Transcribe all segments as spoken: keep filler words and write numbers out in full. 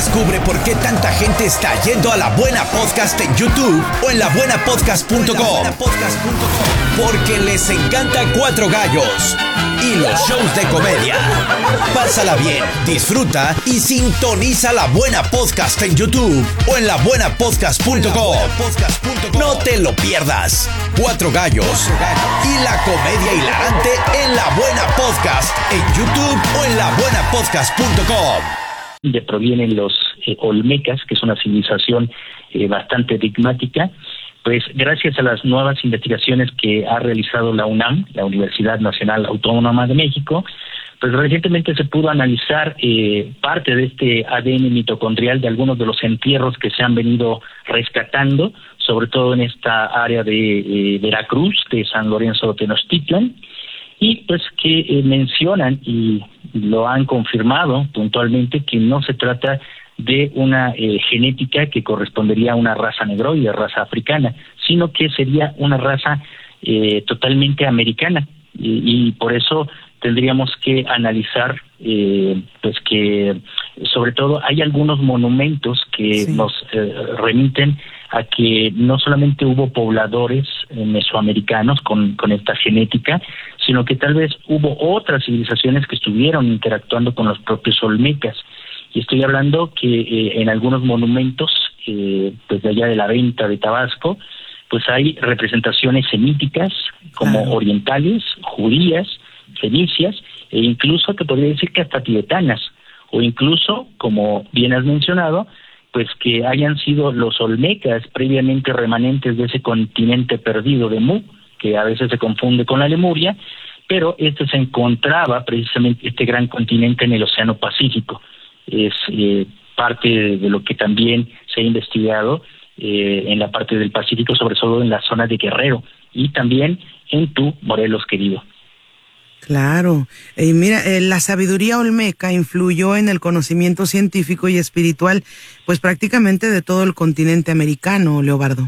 Descubre por qué tanta gente está yendo a La Buena Podcast en YouTube o en la buena podcast punto com. Porque les encanta Cuatro Gallos y los shows de comedia. Pásala bien, disfruta y sintoniza La Buena Podcast en YouTube o en la buena podcast punto com. No te lo pierdas. Cuatro Gallos y la comedia hilarante en La Buena Podcast en YouTube o en la buena podcast punto com. De provienen los eh, olmecas, que es una civilización eh, bastante enigmática. Pues gracias a las nuevas investigaciones que ha realizado la UNAM, la Universidad Nacional Autónoma de México, pues recientemente se pudo analizar eh, parte de este A D N mitocondrial de algunos de los entierros que se han venido rescatando, sobre todo en esta área de eh, Veracruz, de San Lorenzo de Tenochtitlan, y pues que eh, mencionan y lo han confirmado puntualmente que no se trata de una eh, genética que correspondería a una raza negroide, raza africana, sino que sería una raza eh, totalmente americana, y, y por eso tendríamos que analizar eh, pues que sobre todo hay algunos monumentos que sí. nos eh, remiten a que no solamente hubo pobladores eh, mesoamericanos con, con esta genética, sino que tal vez hubo otras civilizaciones que estuvieron interactuando con los propios olmecas. Y estoy hablando que eh, en algunos monumentos, eh, pues de allá de la Venta de Tabasco, pues hay representaciones semíticas, como claro. orientales, judías, fenicias, e incluso te podría decir que hasta tibetanas, o incluso, como bien has mencionado, pues que hayan sido los olmecas previamente remanentes de ese continente perdido de Mu, que a veces se confunde con la Lemuria, pero este se encontraba precisamente, este gran continente, en el Océano Pacífico. Es eh, parte de, de lo que también se ha investigado eh, en la parte del Pacífico, sobre todo en la zona de Guerrero, y también en tu Morelos querido. Claro. Eh, mira, eh, la sabiduría olmeca influyó en el conocimiento científico y espiritual, pues prácticamente de todo el continente americano, Leobardo.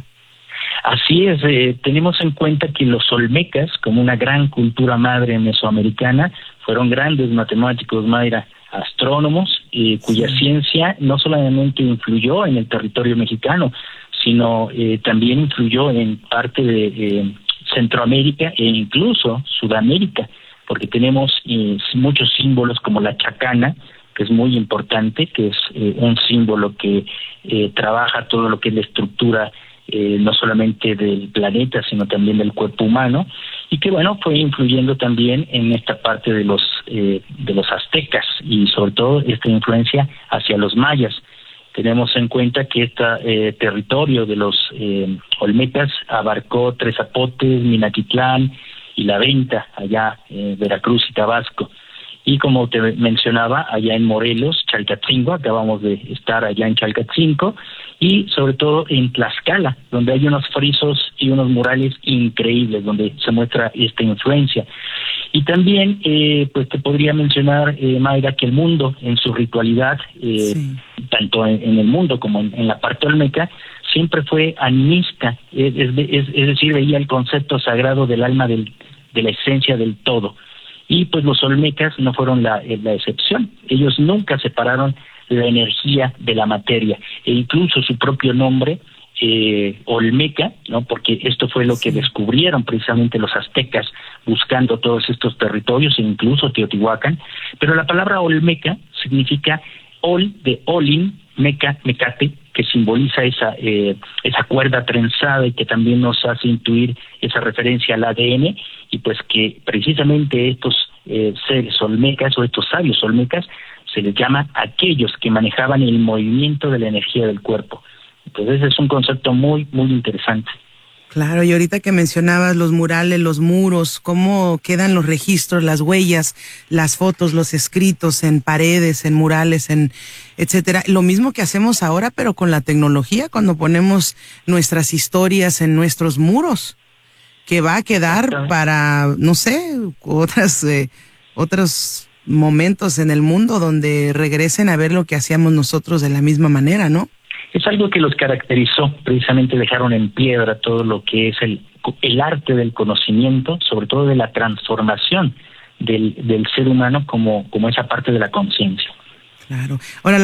Así es, eh, tenemos en cuenta que los olmecas, como una gran cultura madre mesoamericana, fueron grandes matemáticos, Mayra, astrónomos, eh, cuya sí. ciencia no solamente influyó en el territorio mexicano, sino eh, también influyó en parte de eh, Centroamérica e incluso Sudamérica, porque tenemos eh, muchos símbolos como la chacana, que es muy importante, que es eh, un símbolo que eh, trabaja todo lo que es la estructura eh, no solamente del planeta, sino también del cuerpo humano, y que bueno, fue influyendo también en esta parte de los eh, de los aztecas, y sobre todo esta influencia hacia los mayas. Tenemos en cuenta que este eh, territorio de los eh, olmecas abarcó Tres Zapotes, Minatitlán y La Venta, allá en eh, Veracruz y Tabasco. Y como te mencionaba, allá en Morelos, Chalcatzingo, acabamos de estar allá en Chalcatzingo, y sobre todo en Tlaxcala, donde hay unos frisos y unos murales increíbles, donde se muestra esta influencia. Y también, eh, pues te podría mencionar, eh, Mayra, que el mundo en su ritualidad, eh, sí. tanto en, en el mundo como en, en la parte olmeca, siempre fue animista, es, es, es, es decir, veía el concepto sagrado del alma, del, de la esencia del todo. Y pues los olmecas no fueron la, la excepción. Ellos nunca separaron la energía de la materia, e incluso su propio nombre, eh, Olmeca, ¿no? Porque esto fue lo sí. que descubrieron precisamente los aztecas buscando todos estos territorios, e incluso Teotihuacán. Pero la palabra Olmeca significa Ol de Olin, Meca, Mecate, que simboliza esa eh, esa cuerda trenzada y que también nos hace intuir esa referencia al A D N, y pues que precisamente estos eh, seres olmecas o estos sabios olmecas se les llama aquellos que manejaban el movimiento de la energía del cuerpo. Entonces es un concepto muy, muy interesante. Claro, y ahorita que mencionabas los murales, los muros, cómo quedan los registros, las huellas, las fotos, los escritos en paredes, en murales, en etcétera. Lo mismo que hacemos ahora, pero con la tecnología, cuando ponemos nuestras historias en nuestros muros, que va a quedar para, no sé, otras, eh, otros momentos en el mundo donde regresen a ver lo que hacíamos nosotros de la misma manera, ¿no? Es algo que los caracterizó, precisamente dejaron en piedra todo lo que es el, el arte del conocimiento, sobre todo de la transformación del, del ser humano como, como esa parte de la conciencia. Claro. Ahora,